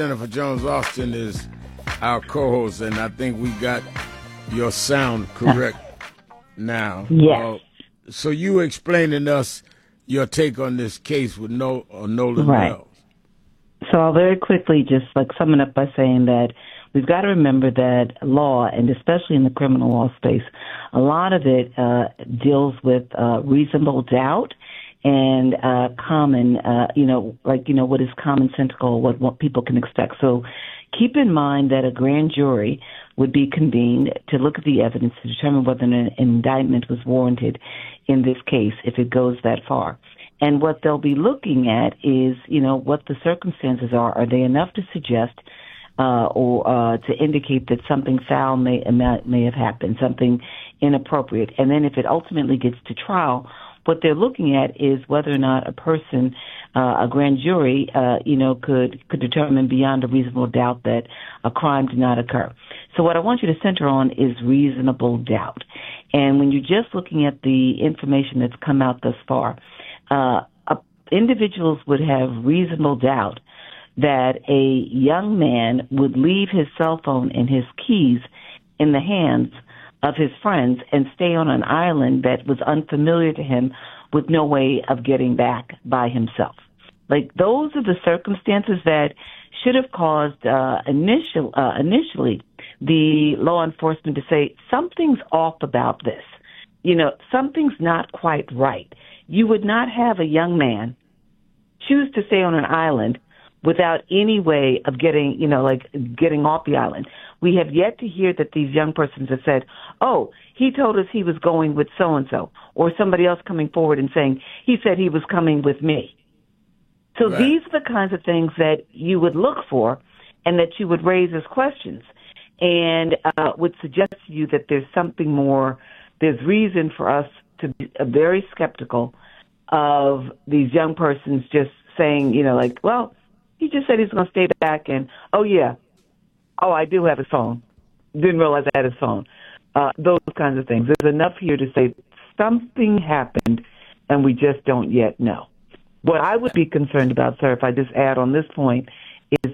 Jennifer Jones Austin is our co-host, and I think we got your sound correct now. Yes. So you explaining us your take on this case with Nolan Right. Wells. So I'll very quickly just sum it up by saying that we've got to remember that law, and especially in the criminal law space, a lot of it deals with reasonable doubt and common, what is commonsensical, what people can expect. So keep in mind that a grand jury would be convened to look at the evidence to determine whether an indictment was warranted in this case if it goes that far. And what they'll be looking at is, what the circumstances are. Are they enough to suggest or to indicate that something foul may have happened, something inappropriate? And then if it ultimately gets to trial, what they're looking at is whether or not a person, a grand jury, could determine beyond a reasonable doubt that a crime did not occur. So what I want you to center on is reasonable doubt. And when you're just looking at the information that's come out thus far, individuals would have reasonable doubt that a young man would leave his cell phone and his keys in the hands of his friends and stay on an island that was unfamiliar to him with no way of getting back by himself. Those are the circumstances that should have caused initially the law enforcement to say something's off about this. Something's not quite right. You would not have a young man choose to stay on an island without any way of getting off the island. We have yet to hear that these young persons have said, oh, he told us he was going with so-and-so, or somebody else coming forward and saying, he said he was coming with me. So Right. These are the kinds of things that you would look for and that you would raise as questions and would suggest to you that there's something more, there's reason for us to be very skeptical of these young persons just saying, well, he just said he's going to stay back and, I do have his phone. Didn't realize I had his phone. Those kinds of things. There's enough here to say something happened and we just don't yet know. What I would be concerned about, sir, if I just add on this point, is,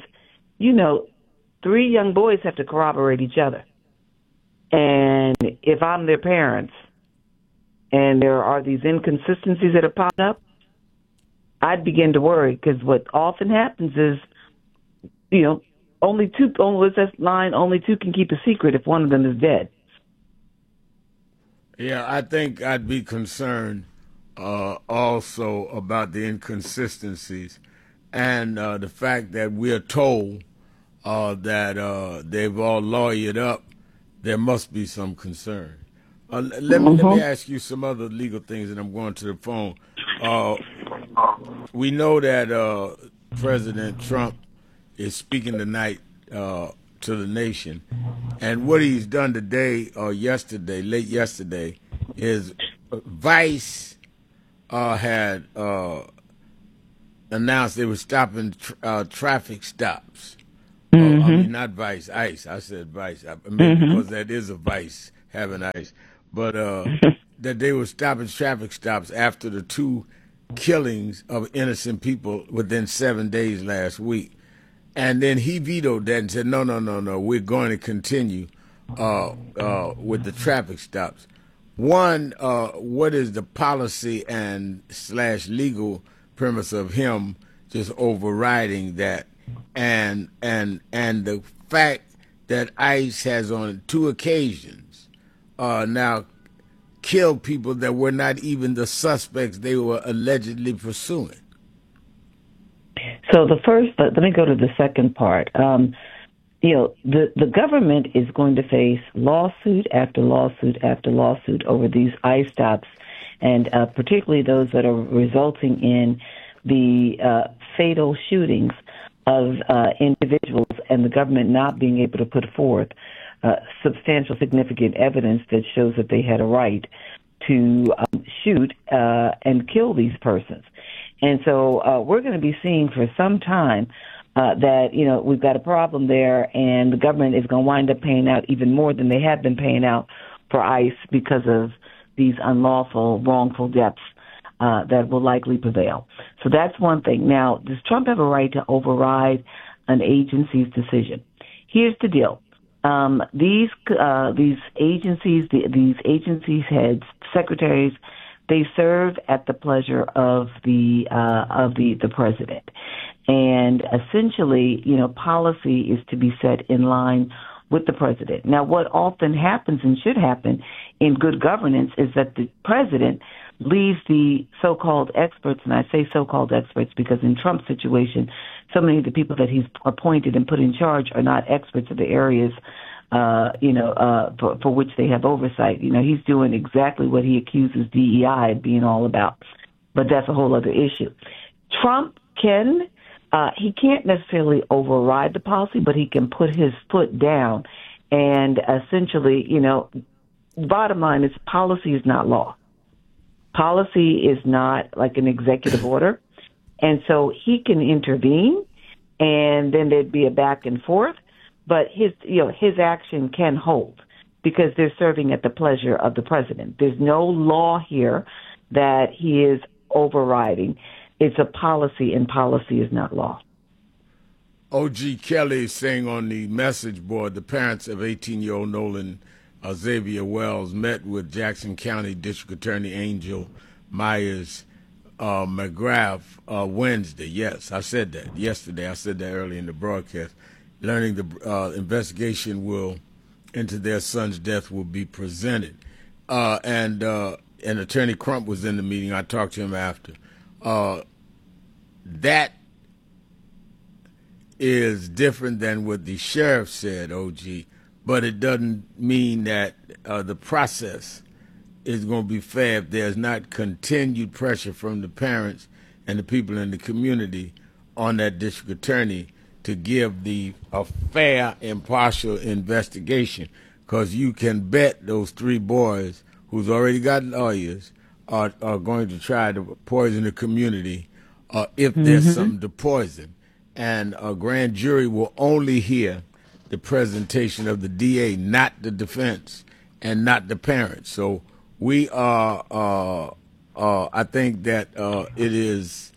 3 young boys have to corroborate each other. And if I'm their parents and there are these inconsistencies that are popping up, I'd begin to worry because what often happens is, only two can keep a secret if one of them is dead. Yeah, I think I'd be concerned also about the inconsistencies and the fact that we're told that they've all lawyered up. There must be some concern. Let me ask you some other legal things, and I'm going to the phone. We know that President Trump is speaking tonight to the nation, and what he's done today or yesterday, late yesterday, is Vice had announced they were stopping traffic stops. I mean, not Vice, ICE. I said Vice. Because that is a vice, having ICE. But that they were stopping traffic stops after the 2 killings of innocent people within 7 days last week. And then he vetoed that and said, no, we're going to continue with the traffic stops. One, what is the policy and / legal premise of him just overriding that? And the fact that ICE has on 2 occasions now killed people that were not even the suspects they were allegedly pursuing. So let me go to the second part. The government is going to face lawsuit after lawsuit after lawsuit over these ICE stops, and particularly those that are resulting in the fatal shootings of individuals, and the government not being able to put forth substantial, significant evidence that shows that they had a right to shoot and kill these persons. And so we're going to be seeing for some time that, we've got a problem there, and the government is going to wind up paying out even more than they have been paying out for ICE because of these unlawful, wrongful deaths that will likely prevail. So that's one thing. Now, does Trump have a right to override an agency's decision. Here's the deal. These agencies, these agencies heads, secretaries, they serve at the pleasure of the president, and essentially, policy is to be set in line with the president. Now, what often happens and should happen in good governance is that the president leaves the so-called experts, and I say so-called experts because in Trump's situation, so many of the people that he's appointed and put in charge are not experts of the areas, for which they have oversight. He's doing exactly what he accuses DEI of being all about, but that's a whole other issue. Trump he can't necessarily override the policy, but he can put his foot down, and essentially, bottom line is policy is not law. Policy is not like an executive order. And so he can intervene, and then there'd be a back and forth, but his action can hold because they're serving at the pleasure of the president. There's no law here that he is overriding. It's a policy, and policy is not law. O.G. Kelly is saying on the message board, the parents of 18-year-old Nolan Xavier Wells met with Jackson County District Attorney Angel Myers McGrath Wednesday. Yes, I said that yesterday. I said that early in the broadcast. Learning the investigation into their son's death will be presented. And Attorney Crump was in the meeting. I talked to him after. That is different than what the sheriff said, OG, but it doesn't mean that the process is going to be fair if there's not continued pressure from the parents and the people in the community on that district attorney to give a fair, impartial investigation, because you can bet those three boys who's already got lawyers are going to try to poison the community if there's something to poison. And a grand jury will only hear the presentation of the DA, not the defense and not the parents. So we are, I think that it is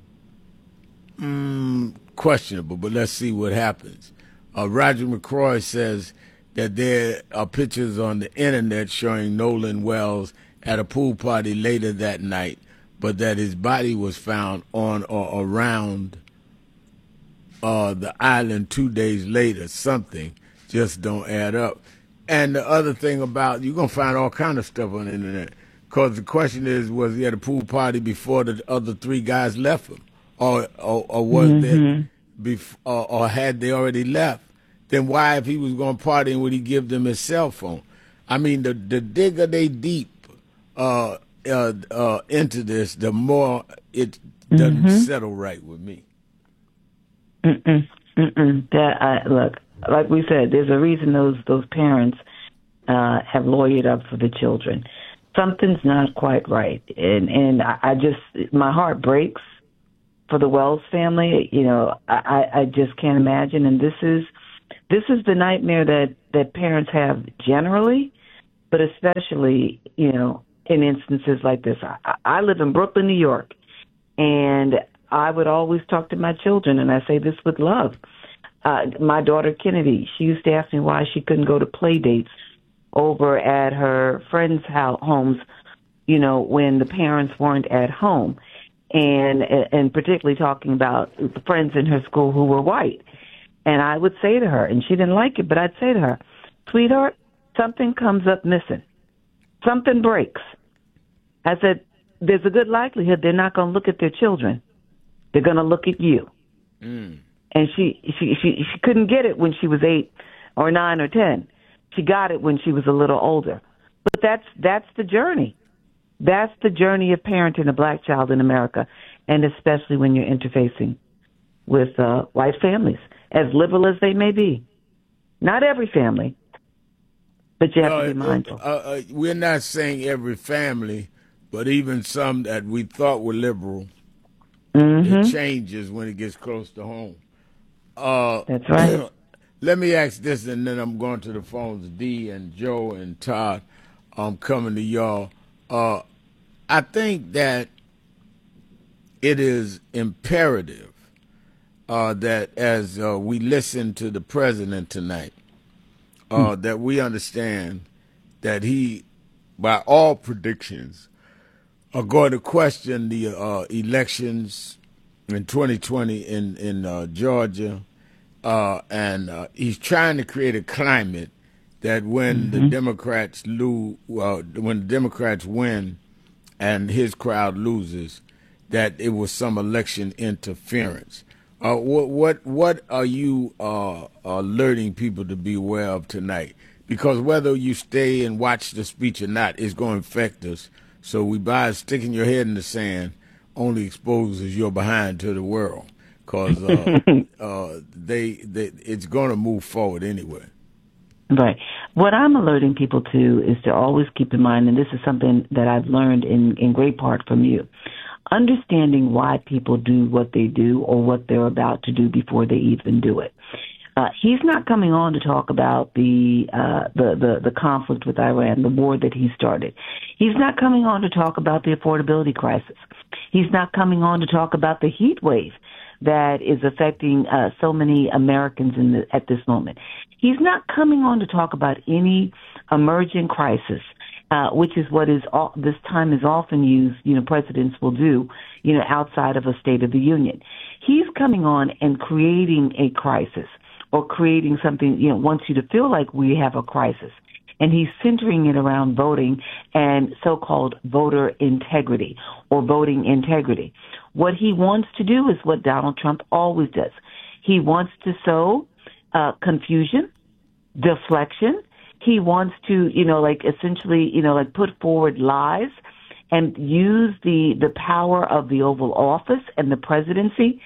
questionable, but let's see what happens. Roger McCroy says that there are pictures on the internet showing Nolan Wells at a pool party later that night, but that his body was found on or around the island 2 days later. Something just don't add up. And the other thing about, you're going to find all kind of stuff on the internet, because the question is, was he at a pool party before the other three guys left him? Or was there, or had they already left? Then why, if he was going partying, would he give them his cell phone? I mean, the digger they deep into this, the more it doesn't settle right with me. Look, like we said, there's a reason those parents have lawyered up for the children. Something's not quite right, and I just, my heart breaks for the Wells family. I just can't imagine, and this is the nightmare that parents have generally, but especially in instances like this. I live in Brooklyn, New York, and I would always talk to my children, and I say this with love. My daughter, Kennedy, she used to ask me why she couldn't go to play dates over at her friends' homes, when the parents weren't at home, and particularly talking about the friends in her school who were white. And I would say to her, and she didn't like it, but I'd say to her, sweetheart, something comes up missing. Something breaks. I said, there's a good likelihood they're not going to look at their children. They're going to look at you. And she couldn't get it when she was 8 or 9 or 10. She got it when she was a little older. But that's the journey. That's the journey of parenting a black child in America, and especially when you're interfacing with white families, as liberal as they may be. Not every family, but you have to be mindful. We're not saying every family, but even some that we thought were liberal, it changes when it gets close to home. That's right. Let me ask this, and then I'm going to the phones. Dee and Joe and Todd, I'm coming to y'all. I think that it is imperative that as we listen to the president tonight, that we understand that he, by all predictions, are going to question the elections in 2020 in Georgia, and he's trying to create a climate that when the Democrats when the Democrats win, and his crowd loses, that it was some election interference. What are you alerting people to be aware of tonight? Because whether you stay and watch the speech or not is going to affect us. So by sticking your head in the sand only exposes your behind to the world, because it's going to move forward anyway. Right. What I'm alerting people to is to always keep in mind, and this is something that I've learned in great part from you, understanding why people do what they do or what they're about to do before they even do it. He's not coming on to talk about the conflict with Iran, the war that he started. He's not coming on to talk about the affordability crisis. He's not coming on to talk about the heat wave that is affecting so many Americans at this moment. He's not coming on to talk about any emerging crisis, which is what this time is often used, presidents will do, outside of a State of the Union. He's coming on and creating a crisis, or creating something, wants you to feel like we have a crisis. And he's centering it around voting and so-called voter integrity or voting integrity. What he wants to do is what Donald Trump always does. He wants to sow confusion, deflection. He wants to, essentially, put forward lies and use the power of the Oval Office and the presidency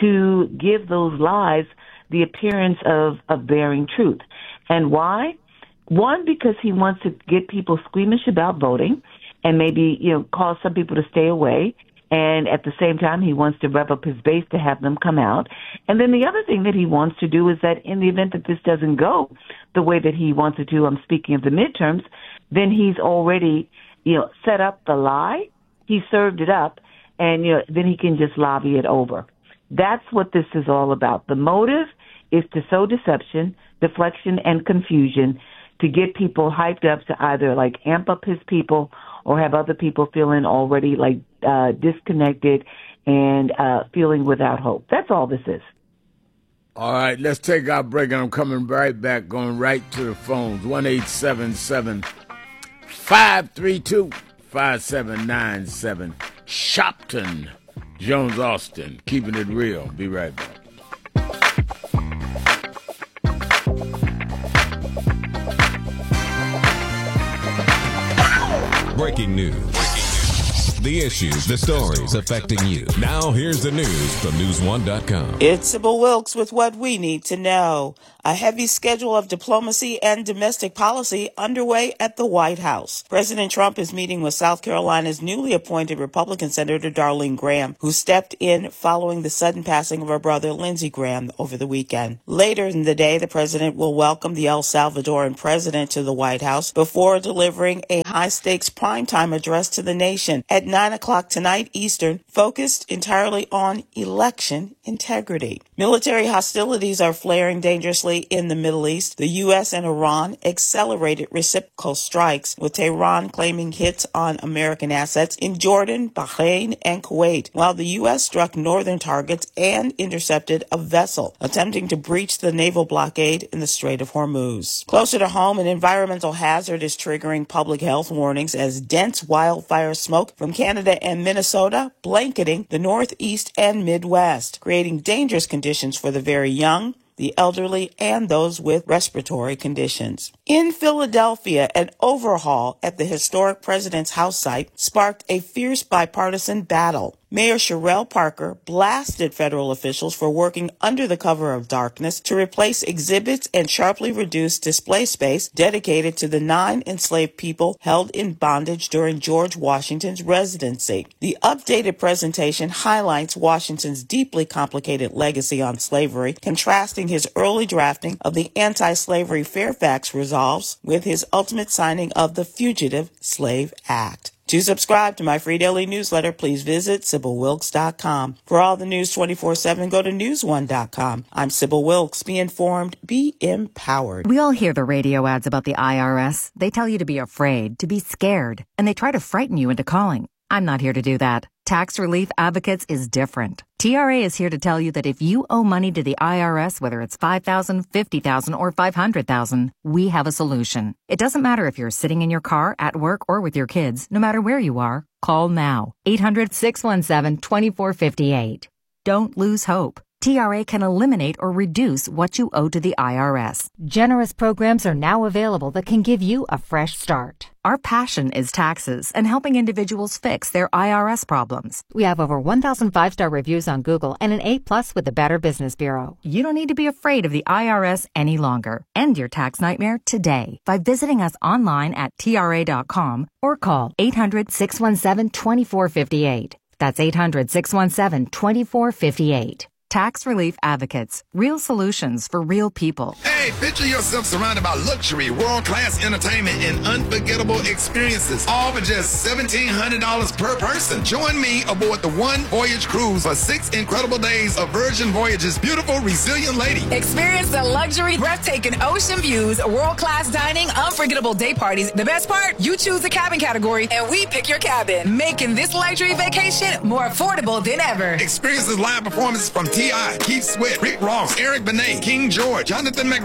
to give those lies the appearance of bearing truth. And why? One, because he wants to get people squeamish about voting and maybe, cause some people to stay away. And at the same time, he wants to rev up his base to have them come out. And then the other thing that he wants to do is that in the event that this doesn't go the way that he wants it to, I'm speaking of the midterms, then he's already, set up the lie. He served it up, and, then he can just lobby it over. That's what this is all about. The motive is to sow deception, deflection, and confusion to get people hyped up to either amp up his people or have other people feeling already disconnected and feeling without hope. That's all this is. All right, let's take our break, and I'm coming right back, going right to the phones. 1-877-532-5797. Shopton, Jones Austin, keeping it real. Be right back. Breaking news. The issues, the stories affecting you. Now here's the news from News1.com. It's Sybil Wilkes with what we need to know. A heavy schedule of diplomacy and domestic policy underway at the White House. President Trump is meeting with South Carolina's newly appointed Republican Senator Darlene Graham, who stepped in following the sudden passing of her brother Lindsey Graham over the weekend. Later in the day, the president will welcome the El Salvadoran president to the White House before delivering a high-stakes primetime address to the nation at 9 o'clock tonight Eastern, focused entirely on election integrity. Military hostilities are flaring dangerously in the Middle East. The U.S. and Iran accelerated reciprocal strikes, with Tehran claiming hits on American assets in Jordan, Bahrain, and Kuwait, while the U.S. struck northern targets and intercepted a vessel attempting to breach the naval blockade in the Strait of Hormuz. Closer to home, an environmental hazard is triggering public health warnings as dense wildfire smoke from Canada and Minnesota blanketing the Northeast and Midwest, creating dangerous conditions for the very young, the elderly, and those with respiratory conditions. In Philadelphia, an overhaul at the historic President's House site sparked a fierce bipartisan battle. Mayor Sherrell Parker blasted federal officials for working under the cover of darkness to replace exhibits and sharply reduce display space dedicated to the 9 enslaved people held in bondage during George Washington's residency. The updated presentation highlights Washington's deeply complicated legacy on slavery, contrasting his early drafting of the anti-slavery Fairfax resolves with his ultimate signing of the Fugitive Slave Act. To subscribe to my free daily newsletter, please visit SybylWilkes.com. For all the news 24/7, go to newsone.com. I'm Sybil Wilkes. Be informed, be empowered. We all hear the radio ads about the IRS. They tell you to be afraid, to be scared, and they try to frighten you into calling. I'm not here to do that. Tax Relief Advocates is different. TRA is here to tell you that if you owe money to the IRS, whether it's $5,000, $50,000, or $500,000, we have a solution. It doesn't matter if you're sitting in your car, at work, or with your kids. No matter where you are, call now. 800-617-2458. Don't lose hope. TRA can eliminate or reduce what you owe to the IRS. Generous programs are now available that can give you a fresh start. Our passion is taxes and helping individuals fix their IRS problems. We have over 1,000 5-star reviews on Google and an A+ with the Better Business Bureau. You don't need to be afraid of the IRS any longer. End your tax nightmare today by visiting us online at TRA.com or call 800-617-2458. That's 800-617-2458. Tax Relief Advocates. Real solutions for real people. Hey, picture yourself surrounded by luxury, world-class entertainment, and unforgettable experiences, all for just $1,700 per person. Join me aboard the One Voyage Cruise for 6 incredible days of Virgin Voyage's beautiful, resilient lady. Experience the luxury, breathtaking ocean views, world-class dining, unforgettable day parties. The best part? You choose the cabin category, and we pick your cabin, making this luxury vacation more affordable than ever. Experience live performances from T.I., Keith Sweat, Rick Ross, Eric Benet, King George, Jonathan McReynolds,